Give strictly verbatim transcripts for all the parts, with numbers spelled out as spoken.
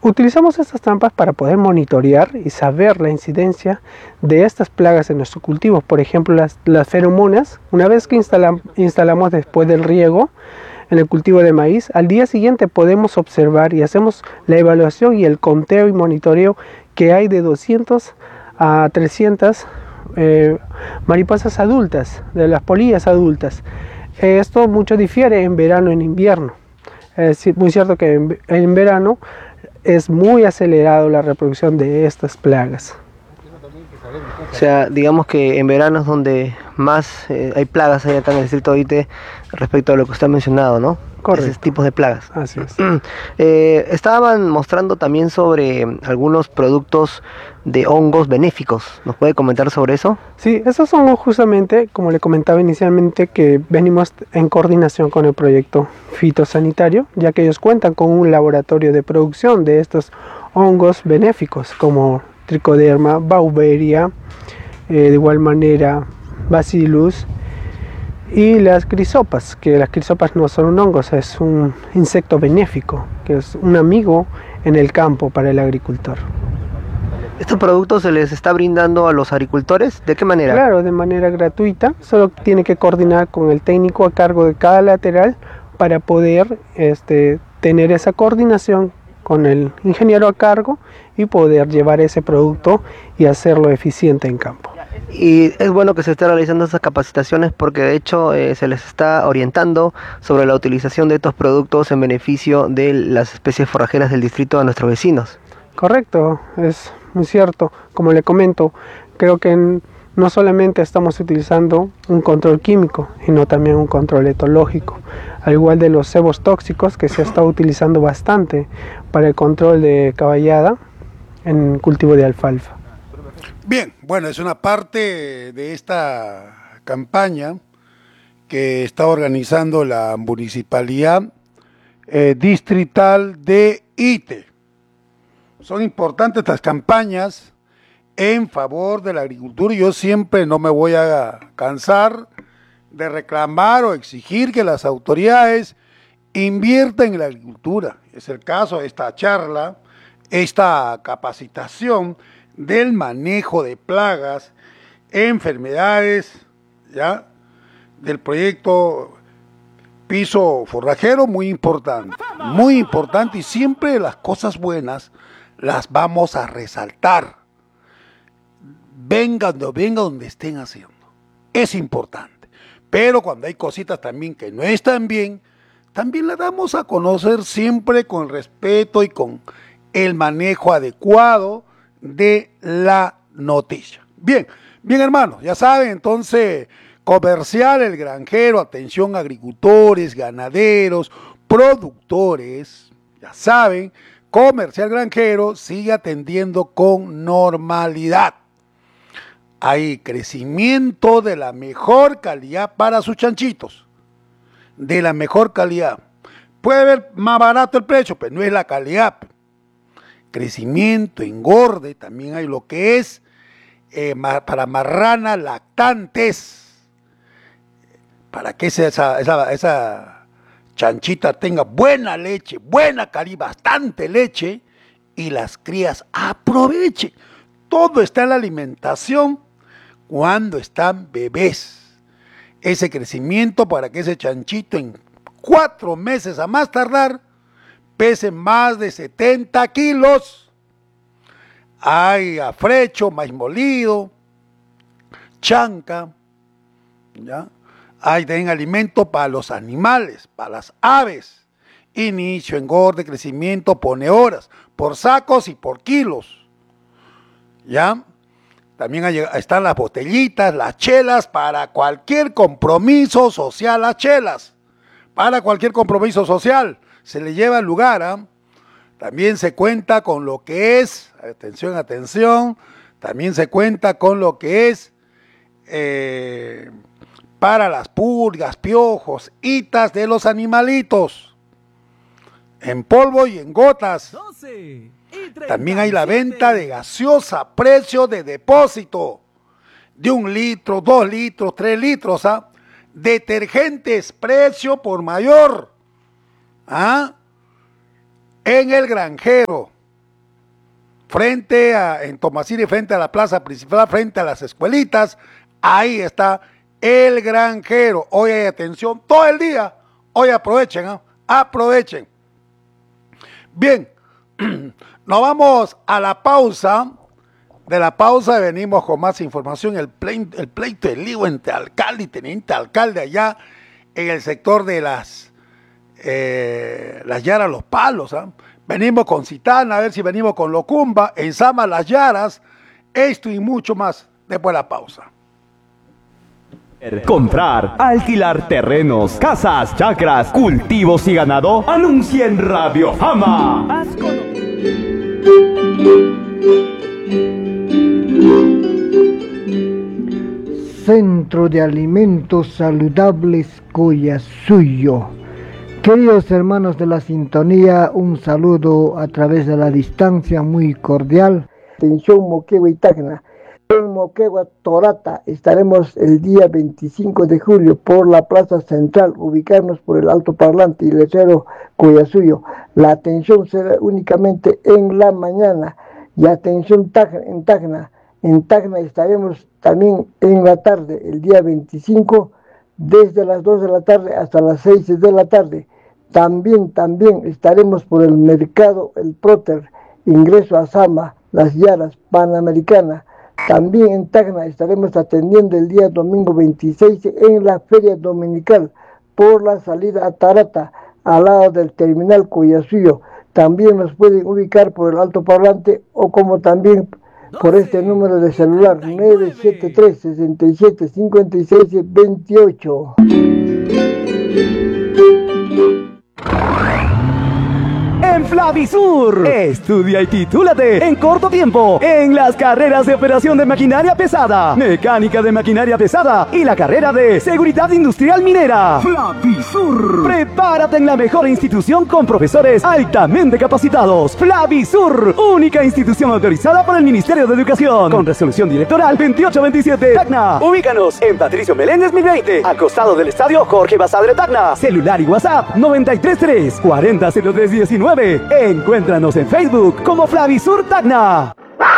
Utilizamos estas trampas para poder monitorear y saber la incidencia de estas plagas en nuestro cultivo. Por ejemplo, las, las feromonas, una vez que instalam, instalamos después del riego en el cultivo de maíz, al día siguiente podemos observar y hacemos la evaluación y el conteo y monitoreo que hay de doscientas a trescientas eh, mariposas adultas, de las polillas adultas. Esto mucho difiere en verano y en invierno. Es muy cierto que en, en verano es muy acelerado la reproducción de estas plagas. O sea, digamos que en verano es donde más eh, hay plagas ahí acá en el distrito de Oite respecto a lo que usted ha mencionado, ¿no? Correcto. Esos tipos de plagas. Así es. eh, estaban mostrando también sobre algunos productos de hongos benéficos. ¿Nos puede comentar sobre eso? Sí, esos hongos justamente, como le comentaba inicialmente, que venimos en coordinación con el proyecto fitosanitario, ya que ellos cuentan con un laboratorio de producción de estos hongos benéficos, como Trichoderma, Beauveria, eh, de igual manera Bacillus, y las crisopas, que las crisopas no son un hongo, es un insecto benéfico, que es un amigo en el campo para el agricultor. ¿Estos productos se les está brindando a los agricultores? ¿De qué manera? Claro, de manera gratuita, solo tiene que coordinar con el técnico a cargo de cada lateral para poder este, tener esa coordinación con el ingeniero a cargo y poder llevar ese producto y hacerlo eficiente en campo. Y es bueno que se esté realizando esas capacitaciones porque de hecho eh, se les está orientando sobre la utilización de estos productos en beneficio de las especies forrajeras del distrito de nuestros vecinos. Correcto, es muy cierto. Como le comento, creo que en, no solamente estamos utilizando un control químico, sino también un control etológico, al igual de los cebos tóxicos que se está utilizando bastante para el control de caballada en cultivo de alfalfa. Bien, bueno, es una parte de esta campaña que está organizando la Municipalidad eh, Distrital de Ite. Son importantes estas campañas en favor de la agricultura y yo siempre no me voy a cansar de reclamar o exigir que las autoridades inviertan en la agricultura. Es el caso de esta charla, esta capacitación del manejo de plagas, enfermedades, ¿ya? Del proyecto Piso Forrajero, muy importante, muy importante, y siempre las cosas buenas las vamos a resaltar, venga donde venga donde estén haciendo, es importante, pero cuando hay cositas también que no están bien, también las damos a conocer siempre con respeto y con el manejo adecuado de la noticia. Bien, bien hermanos, ya saben, entonces, comercial El Granjero, atención agricultores, ganaderos, productores, ya saben, Comercial Granjero sigue atendiendo con normalidad. Hay crecimiento de la mejor calidad para sus chanchitos, de la mejor calidad. Puede ver más barato el precio, pero no es la calidad. Crecimiento, engorde, también hay lo que es eh, para marranas lactantes, para que esa, esa, esa chanchita tenga buena leche, buena calidad, bastante leche, y las crías aprovechen. Todo está en la alimentación cuando están bebés. Ese crecimiento para que ese chanchito en cuatro meses a más tardar pese más de setenta kilos. Hay afrecho, maíz molido, chanca, ¿ya? Hay también alimento para los animales, para las aves. Inicio, engorde, crecimiento, pone horas, por sacos y por kilos. ¿Ya? También hay, están las botellitas, las chelas, para cualquier compromiso social, las chelas. Para cualquier compromiso social. Se le lleva al lugar, ¿eh? También se cuenta con lo que es, atención, atención, también se cuenta con lo que es eh, para las pulgas, piojos, hitas de los animalitos, en polvo y en gotas. También hay la venta de gaseosa a precio de depósito, de un litro, dos litros, tres litros, ¿ah? Detergentes, precio por mayor, ¿ah? En El Granjero, frente a, en Tomasini, frente a la plaza principal, frente a las escuelitas, ahí está El Granjero. Hoy hay atención todo el día, hoy aprovechen, ¿eh? aprovechen. Bien, nos vamos a la pausa. De la pausa venimos con más información. El pleito, el pleito del lío entre alcalde y teniente alcalde allá en el sector de las eh, las Yaras, Los Palos. ¿eh? Venimos con Citana, a ver si venimos con Locumba, en Sama, Las Yaras. Esto y mucho más después de la pausa. Comprar, alquilar terrenos, casas, chacras, cultivos y ganado. Anuncia en Radio Fama. Centro de Alimentos Saludables Collasuyo. Queridos hermanos de la sintonía, un saludo a través de la distancia muy cordial. Atención Moquegua y Tacna. En Moquegua, Torata, estaremos el día veinticinco de julio por la Plaza Central, ubicarnos por el Alto Parlante y Letrero Collasuyo. La atención será únicamente en la mañana. Y atención Tacna, en Tacna. En Tacna estaremos también en la tarde, el día veinticinco, desde las dos de la tarde hasta las seis de la tarde. También, también estaremos por el mercado El Próter, ingreso a Sama, Las Yaras, Panamericana. También en Tacna estaremos atendiendo el día domingo veintiséis en la Feria Dominical, por la salida a Tarata, al lado del terminal Collasuyo. También nos pueden ubicar por el Alto Parlante o como también por este número de celular nueve siete tres, seis siete, cinco seis dos ocho. En Flavisur, estudia y titúlate en corto tiempo en las carreras de operación de maquinaria pesada, mecánica de maquinaria pesada y la carrera de seguridad industrial minera. Flavisur, prepárate en la mejor institución con profesores altamente capacitados. Flavisur, única institución autorizada por el Ministerio de Educación, con resolución directoral veintiocho veintisiete. Tacna, ubícanos en Patricio Meléndez mil veinte, al costado del estadio Jorge Basadre Tacna. Celular y WhatsApp noventa y tres tres, cuarenta cero tres diecinueve. Encuéntranos en Facebook como Flavisur Tacna.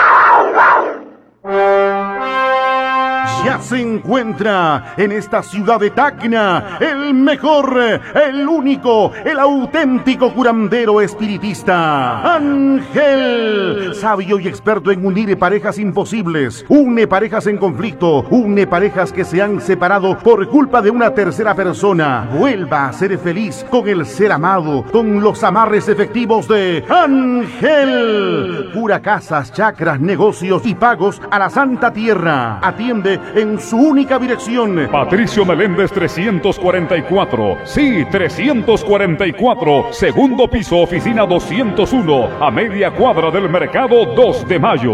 Ya se encuentra en esta ciudad de Tacna el mejor, el único, el auténtico curandero espiritista, Ángel, sabio y experto en unir parejas imposibles, une parejas en conflicto, une parejas que se han separado por culpa de una tercera persona. Vuelva a ser feliz con el ser amado, con los amarres efectivos de Ángel. Cura casas, chacras, negocios y pagos a la Santa Tierra. Atiende en su única dirección. Patricio Meléndez trescientos cuarenta y cuatro. Sí, trescientos cuarenta y cuatro. Segundo piso, oficina doscientos uno. A media cuadra del mercado dos de mayo.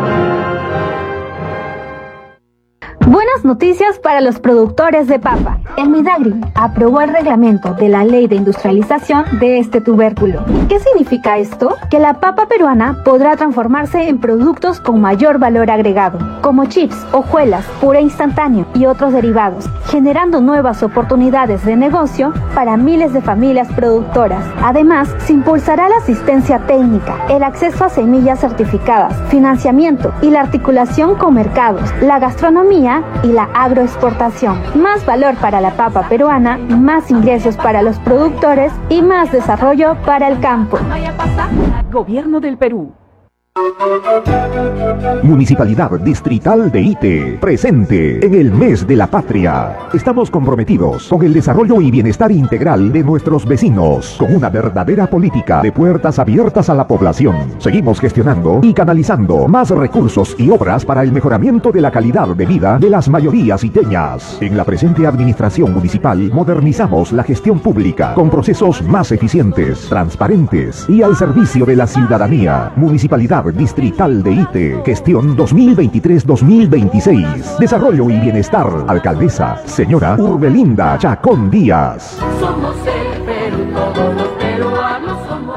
Buenas noticias para los productores de papa. El Midagri aprobó el reglamento de la ley de industrialización de este tubérculo. ¿Qué significa esto? Que la papa peruana podrá transformarse en productos con mayor valor agregado, como chips, hojuelas, puré instantáneo y otros derivados, generando nuevas oportunidades de negocio para miles de familias productoras. Además, se impulsará la asistencia técnica, el acceso a semillas certificadas, financiamiento y la articulación con mercados, la gastronomía y la agroexportación. Más valor para la papa peruana, más ingresos para los productores y más desarrollo para el campo. Gobierno del Perú. Municipalidad Distrital de Ite, presente en el mes de la patria. Estamos comprometidos con el desarrollo y bienestar integral de nuestros vecinos, con una verdadera política de puertas abiertas a la población. Seguimos gestionando y canalizando más recursos y obras para el mejoramiento de la calidad de vida de las mayorías iteñas. En la presente administración municipal modernizamos la gestión pública con procesos más eficientes, transparentes y al servicio de la ciudadanía. Municipalidad Distrital de Ite, gestión dos mil veintitrés dos mil veintiséis. Desarrollo y bienestar. Alcaldesa, señora Urbelinda Chacón Díaz. Somos el Perú, todos los peruanos somos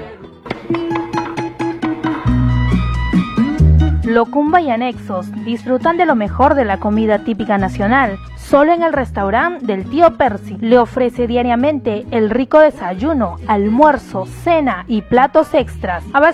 Perú. Locumba y anexos disfrutan de lo mejor de la comida típica nacional. Solo en el restaurante del tío Percy le ofrece diariamente el rico desayuno, almuerzo, cena y platos extras.